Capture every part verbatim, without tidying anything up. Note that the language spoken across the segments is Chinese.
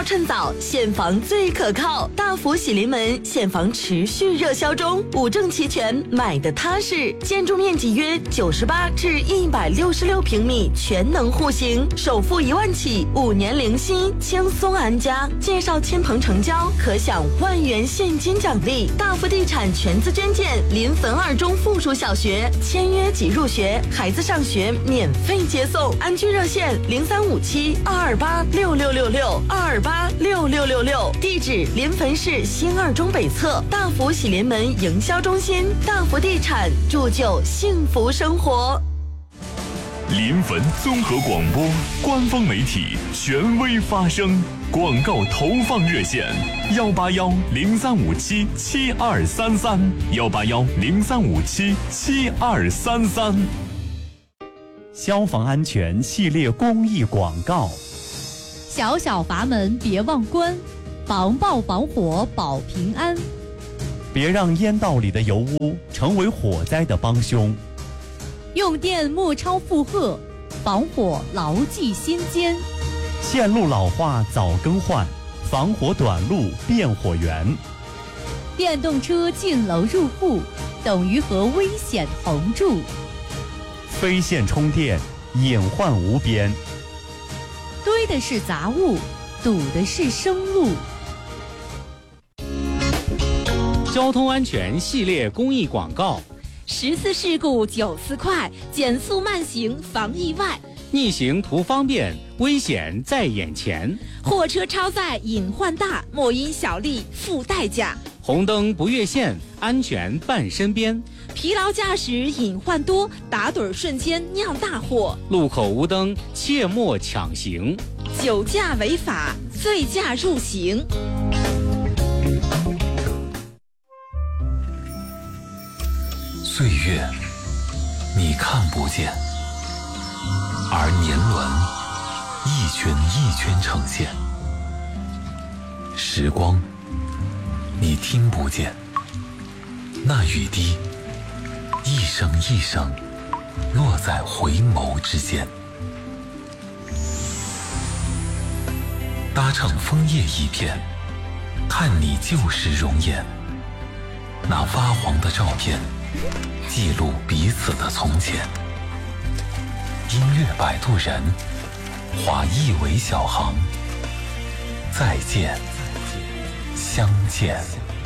趁早，现房最可靠。大福喜临门现房持续热销中，五证齐全，买的踏实。建筑面积约九十八至一百六十六平米，全能户型，首付一万起，五年零息，轻松安家。介绍亲朋成交，可享万元现金奖励。大福地产全资捐建，临汾二中附属小学，签约即入学，孩子上学免费接送。安居热线零三五七二二八六六六六二二八六六六六，地址临汾市新二中北侧大福喜临门营销中心。大福地产，铸就幸福生活。 临汾综合广播官方媒体，权威发声。广告投放热线：幺八幺零三五七七二三三，幺八幺零三五七七二三三。 消防安全系列公益广告。 小小阀门别忘关，防爆防火保平安。 别让烟道里的油污成为火灾的帮凶。 用电莫超负荷，防火牢记心间。 线路老化早更换，防火短路变火源。 电动车进楼入户，等于和危险同住。 非线充电，隐患无边。 堆的是杂物，堵的是生路。 交通安全系列公益广告： 十次事故九次快，减速慢行防意外。 逆行图方便，危险在眼前。 货车超载隐患大，莫因小利付代价。 红灯不越线，安全伴身边。 疲劳驾驶隐患多，打盹瞬间酿大祸。 路口无灯，切莫抢行。 酒驾违法，醉驾入刑。 岁月你看不见，而年轮一圈一圈呈现。时光你听不见，那雨滴一声一声落在回眸之间。搭乘枫叶一片，看你旧时容颜。那发黄的照片，记录彼此的从前。音乐摆渡人，华裔为小航。再见，相见。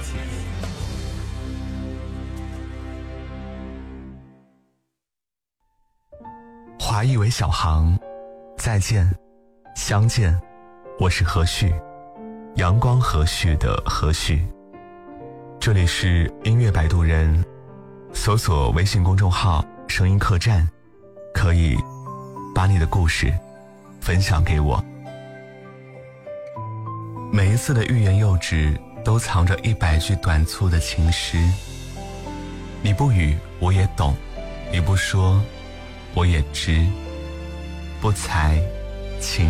华裔为小航，再见，相见。我是何旭，阳光和煦的何旭。这里是音乐摆渡人，搜索微信公众号声音客栈，可以把你的故事分享给我。每一次的欲言又止都藏着一百句短促的情诗，你不语我也懂，你不说我也知，不才情